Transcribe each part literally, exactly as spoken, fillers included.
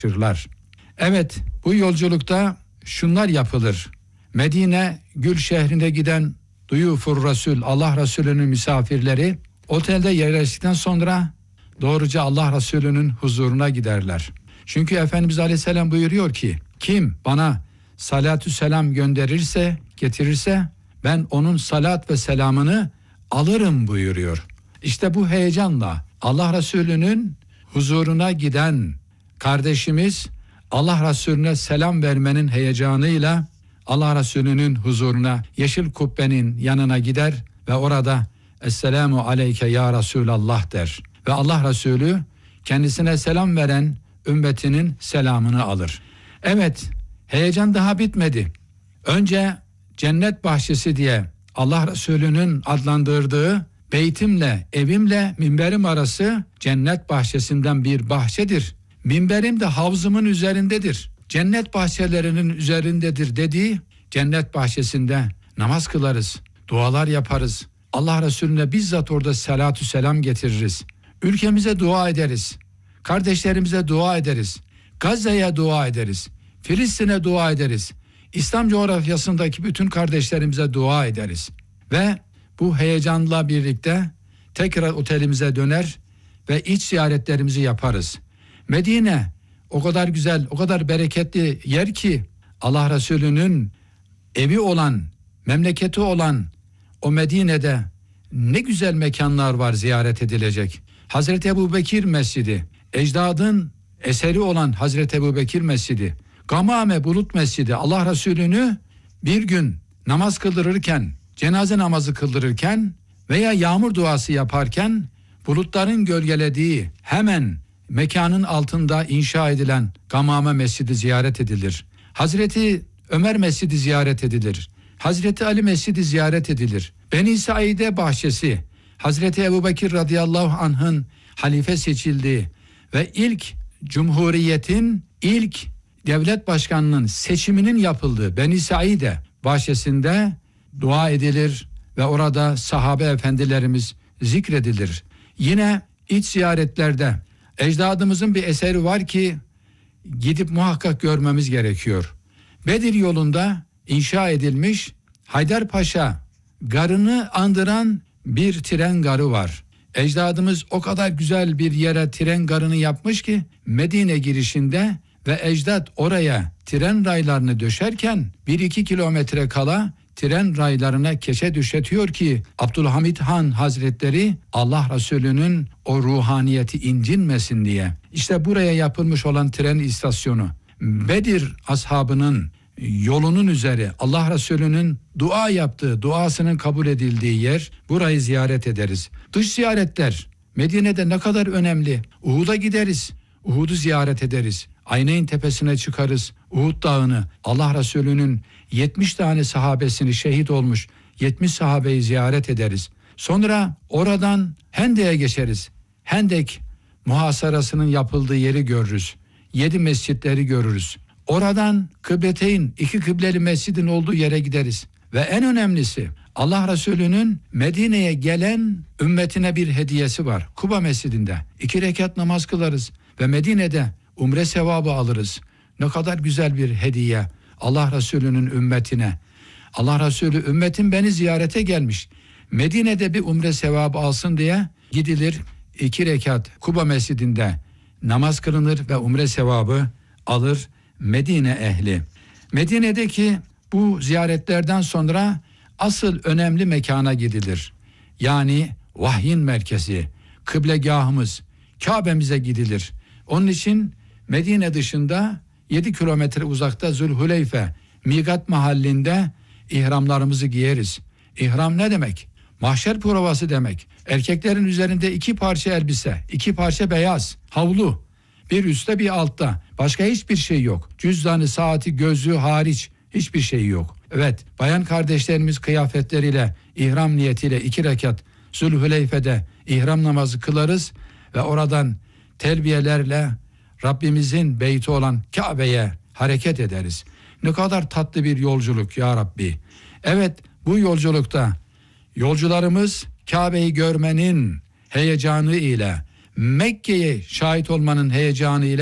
ulaşırlar. Evet, bu yolculukta şunlar yapılır. Medine Gül şehrine giden Duyufur Resul, Allah Resulü'nün misafirleri otelde yerleştikten sonra doğruca Allah Resulü'nün huzuruna giderler. Çünkü Efendimiz Aleyhisselam buyuruyor ki, kim bana salatü selam gönderirse, getirirse ben onun salat ve selamını alırım buyuruyor. İşte bu heyecanla Allah Resulü'nün huzuruna giden kardeşimiz Allah Resulüne selam vermenin heyecanıyla Allah Resulü'nün huzuruna, yeşil kubbenin yanına gider ve orada Esselamu aleyke ya Resulallah der. Ve Allah Resulü kendisine selam veren ümmetinin selamını alır. Evet, heyecan daha bitmedi. Önce cennet bahçesi diye Allah Resulü'nün adlandırdığı beytimle, evimle minberim arası cennet bahçesinden bir bahçedir. Minberim de havzımın üzerindedir. Cennet bahçelerinin üzerindedir dediği cennet bahçesinde namaz kılarız, dualar yaparız. Allah Resulüne bizzat orada salatü selam getiririz. Ülkemize dua ederiz. Kardeşlerimize dua ederiz. Gazze'ye dua ederiz. Filistin'e dua ederiz. İslam coğrafyasındaki bütün kardeşlerimize dua ederiz. Ve bu heyecanla birlikte tekrar otelimize döner ve iç ziyaretlerimizi yaparız. Medine o kadar güzel, o kadar bereketli yer ki Allah Resulü'nün evi olan, memleketi olan o Medine'de ne güzel mekanlar var ziyaret edilecek. Hazreti Ebubekir Mescidi, ecdadın eseri olan Hazreti Ebubekir Mescidi, Gamame Bulut Mescidi, Allah Resulü'nü bir gün namaz kıldırırken, cenaze namazı kıldırırken veya yağmur duası yaparken bulutların gölgelediği hemen mekanın altında inşa edilen Gamame Mescidi ziyaret edilir. Hazreti Ömer Mescidi ziyaret edilir. Hazreti Ali Mescidi ziyaret edilir. Beni Saide bahçesi, Hazreti Ebubekir radıyallahu anh'ın halife seçildiği ve ilk Cumhuriyet'in ilk devlet başkanının seçiminin yapıldığı Beni Saide bahçesinde dua edilir ve orada sahabe efendilerimiz zikredilir. Yine iç ziyaretlerde ecdadımızın bir eseri var ki gidip muhakkak görmemiz gerekiyor. Bedir yolunda inşa edilmiş Haydarpaşa garını andıran bir tren garı var. Ecdadımız o kadar güzel bir yere tren garını yapmış ki Medine girişinde ve ecdat oraya tren raylarını döşerken bir iki kilometre kala tren raylarına keçe düşetiyor ki Abdülhamid Han Hazretleri Allah Resulü'nün o ruhaniyeti incinmesin diye. İşte buraya yapılmış olan tren istasyonu Bedir ashabının yolunun üzeri Allah Resulü'nün dua yaptığı, duasının kabul edildiği yer, burayı ziyaret ederiz. Dış ziyaretler Medine'de ne kadar önemli. Uhud'a gideriz, Uhud'u ziyaret ederiz. Ayneyn tepesine çıkarız, Uhud dağını, Allah Resulü'nün yetmiş tane sahabesini şehit olmuş yetmiş sahabeyi ziyaret ederiz. Sonra oradan Hendek'e geçeriz. Hendek muhasarasının yapıldığı yeri görürüz. Yedi mescitleri görürüz. Oradan Kıbleteyn, iki kıbleli mescidin olduğu yere gideriz. Ve en önemlisi Allah Resulü'nün Medine'ye gelen ümmetine bir hediyesi var. Kuba Mescidinde iki rekat namaz kılarız ve Medine'de umre sevabı alırız. Ne kadar güzel bir hediye Allah Resulü'nün ümmetine. Allah Resulü ümmetin beni ziyarete gelmiş. Medine'de bir umre sevabı alsın diye gidilir, iki rekat Kuba Mescidinde namaz kılınır ve umre sevabı alır Medine ehli. Medine'deki bu ziyaretlerden sonra asıl önemli mekana gidilir. Yani vahyin merkezi, kıblegahımız, Kabe'mize gidilir. Onun için Medine dışında yedi kilometre uzakta Zülhüleyfe, Migat mahallinde ihramlarımızı giyeriz. İhram ne demek? Mahşer provası demek. Erkeklerin üzerinde iki parça elbise, iki parça beyaz, havlu, bir üstte bir altta. Başka hiçbir şey yok. Cüzdanı, saati, gözlüğü hariç hiçbir şey yok. Evet, bayan kardeşlerimiz kıyafetleriyle, ihram niyetiyle iki rekat Zülhüleyfe'de ihram namazı kılarız ve oradan telbiyelerle Rabbimizin beyti olan Kabe'ye hareket ederiz. Ne kadar tatlı bir yolculuk ya Rabbi. Evet, bu yolculukta yolcularımız Kabe'yi görmenin heyecanı ile, Mekke'ye şahit olmanın heyecanı ile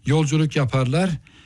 yolculuk yaparlar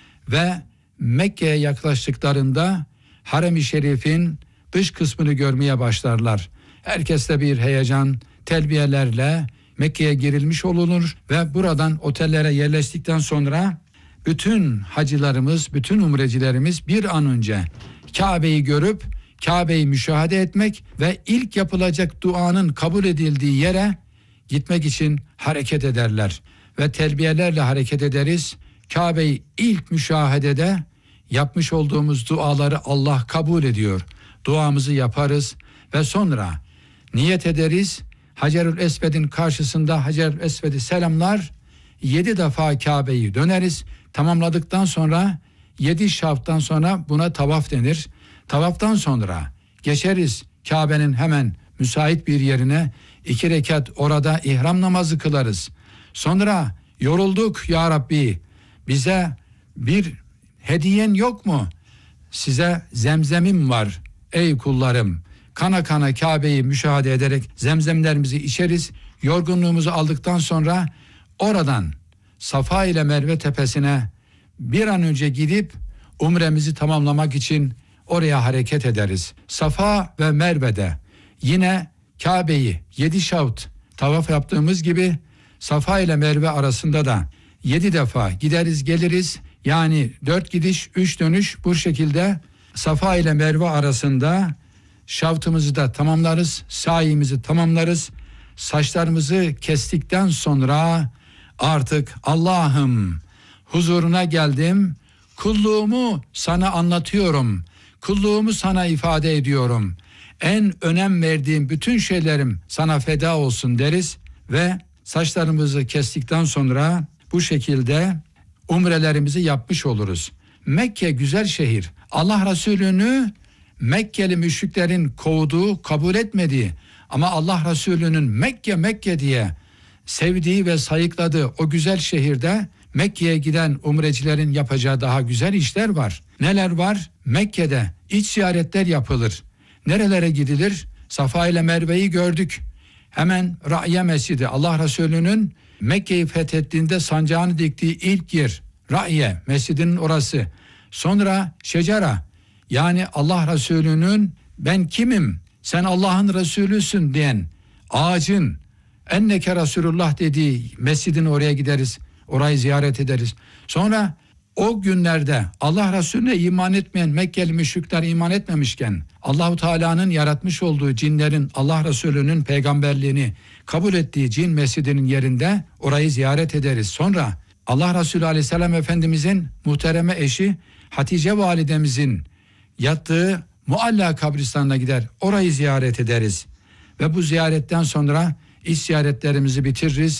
ve Mekke'ye yaklaştıklarında Harem-i Şerif'in dış kısmını görmeye başlarlar. Herkeste bir heyecan, telbiyelerle Mekke'ye girilmiş olunur ve buradan otellere yerleştikten sonra bütün hacılarımız, bütün umrecilerimiz bir an önce Kabe'yi görüp Kabe'yi müşahede etmek ve ilk yapılacak duanın kabul edildiği yere gitmek için hareket ederler. Ve telbiyelerle hareket ederiz. Kabe'yi ilk müşahedede yapmış olduğumuz duaları Allah kabul ediyor. Duamızı yaparız ve sonra niyet ederiz. Hacerül Esved'in karşısında Hacerül Esved'i selamlar. Yedi defa Kabe'yi döneriz. Tamamladıktan sonra yedi şaftan sonra buna tavaf denir. Tavaftan sonra geçeriz Kabe'nin hemen müsait bir yerine, iki rekat orada ihram namazı kılarız. Sonra yorulduk ya Rabbi, bize bir hediyen yok mu? Size zemzemim var ey kullarım. Kana kana Kabe'yi müşahede ederek zemzemlerimizi içeriz. Yorgunluğumuzu aldıktan sonra oradan Safa ile Merve tepesine bir an önce gidip umremizi tamamlamak için oraya hareket ederiz. Safa ve Merve'de yine Kabe'yi yedi şavt tavaf yaptığımız gibi Safa ile Merve arasında da yedi defa gideriz geliriz. Yani dört gidiş üç dönüş bu şekilde Safa ile Merve arasında şavtımızı da tamamlarız. Sa'imizi tamamlarız. Saçlarımızı kestikten sonra artık Allah'ım huzuruna geldim. Kulluğumu sana anlatıyorum. Kulluğumu sana ifade ediyorum. En önem verdiğim bütün şeylerim sana feda olsun deriz ve saçlarımızı kestikten sonra bu şekilde umrelerimizi yapmış oluruz. Mekke güzel şehir. Allah Resulü'nü Mekkeli müşriklerin kovduğu, kabul etmediği ama Allah Resulü'nün Mekke Mekke diye sevdiği ve sayıkladığı o güzel şehirde Mekke'ye giden umrecilerin yapacağı daha güzel işler var. Neler var? Mekke'de iç ziyaretler yapılır. Nerelere gidilir? Safa ile Merve'yi gördük. Hemen Ra'ye Mescidi, Allah Resulü'nün Mekke'yi fethettiğinde sancağını diktiği ilk yer Ra'ye Mescidi'nin orası. Sonra Şecera, yani Allah Resulü'nün ben kimim, sen Allah'ın Resulüsün diyen ağacın enneke Resulullah dediği mescidin oraya gideriz. Orayı ziyaret ederiz. Sonra o günlerde Allah Resulüne iman etmeyen Mekkeli müşrikler iman etmemişken Allahu Teala'nın yaratmış olduğu cinlerin Allah Resulü'nün peygamberliğini kabul ettiği cin mescidinin yerinde orayı ziyaret ederiz. Sonra Allah Resulü Aleyhisselam Efendimizin muhtereme eşi Hatice validemizin yattığı Mualla kabristanına gider. Orayı ziyaret ederiz. Ve bu ziyaretten sonra iç ziyaretlerimizi bitiririz.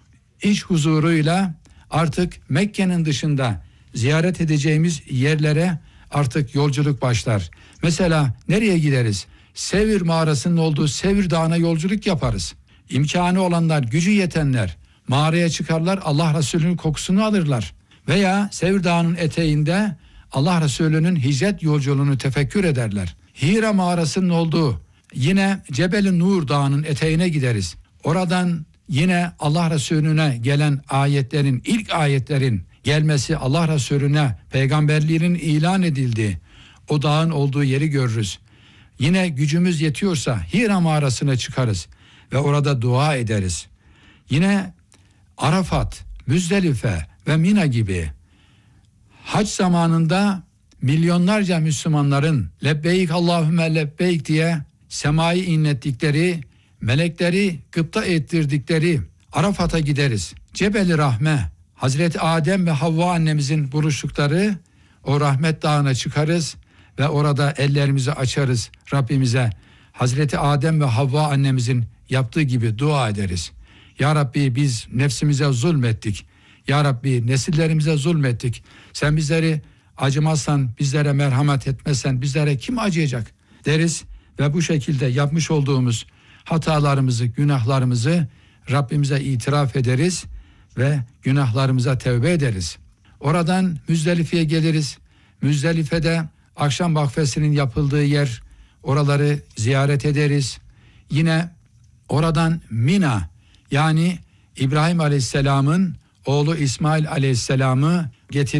İç huzuruyla artık Mekke'nin dışında ziyaret edeceğimiz yerlere artık yolculuk başlar. Mesela nereye gideriz? Sevir mağarasının olduğu Sevir Dağı'na yolculuk yaparız. İmkanı olanlar, gücü yetenler mağaraya çıkarlar, Allah Resulü'nün kokusunu alırlar. Veya Sevir Dağı'nın eteğinde Allah Resulü'nün hicret yolculuğunu tefekkür ederler. Hira mağarasının olduğu yine Cebel-i Nur Dağı'nın eteğine gideriz. Oradan yine Allah Resulüne gelen ayetlerin, ilk ayetlerin gelmesi, Allah Resulüne peygamberliğinin ilan edildiği o dağın olduğu yeri görürüz. Yine gücümüz yetiyorsa Hira mağarasına çıkarız ve orada dua ederiz. Yine Arafat, Müzdelife ve Mina gibi hac zamanında milyonlarca Müslümanların lebbeyk Allahümme lebbeyk diye semayı inlettikleri, melekleri gıpta ettirdikleri Arafat'a gideriz. Cebel-i Rahme, Hazreti Adem ve Havva annemizin buluştukları o rahmet dağına çıkarız ve orada ellerimizi açarız Rabbimize. Hazreti Adem ve Havva annemizin yaptığı gibi dua ederiz. Ya Rabbi biz nefsimize zulmettik. Ya Rabbi nesillerimize zulmettik. Sen bizleri acımazsan, bizlere merhamet etmezsen bizlere kim acıyacak deriz ve bu şekilde yapmış olduğumuz hatalarımızı, günahlarımızı Rabbimize itiraf ederiz ve günahlarımıza tevbe ederiz. Oradan Müzdelife'ye geliriz. Müzdelife'de akşam vakfesinin yapıldığı yer, oraları ziyaret ederiz. Yine oradan Mina, yani İbrahim Aleyhisselam'ın oğlu İsmail Aleyhisselam'ı getirdi.